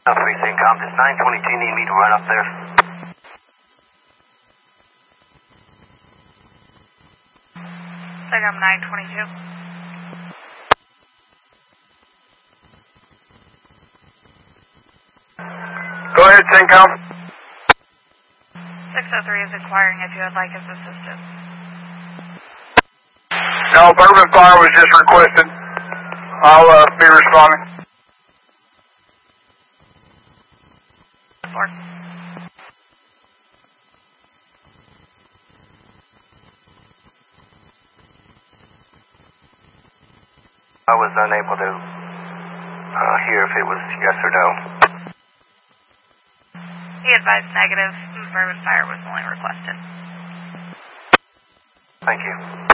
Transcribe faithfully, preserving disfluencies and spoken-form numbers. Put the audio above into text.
three CENTCOM, does nine twenty-two need me to run up there? CENTCOM nine twenty-two. Go ahead, CENTCOM. six oh three is inquiring if you would like his assistance. No, Bourbon Fire was just requested. I'll uh, be responding. Four. I was unable to uh, hear if it was yes or no. He advised negative. Bourbon Fire was only requested. Thank you.